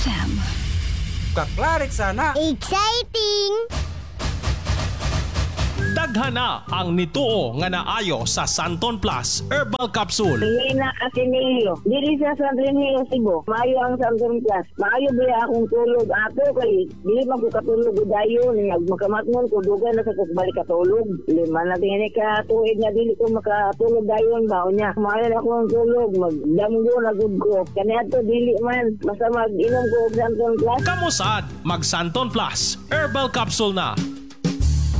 FM. Kaklarik sana. Exciting! Daghana ang nituo nga naayo sa Santon Plus Herbal Capsule. Lina Asinillo. Dili sa Santon Hill, Cebu. Maayo ang Santon Plus. Maayo ba akong tulog ato kay dili man ko katulog dayon nga magkamatngon ko dugay na sa ko balik katulog. Lima na tingin ka tuig nga dili ko makatulog dayon ba unya. Maayo na akong tulog magdamgo na gud ko. Kani ato dili man basta mag-inom ko og Santon Plus. Kamusad mag Santon Plus Herbal Capsule na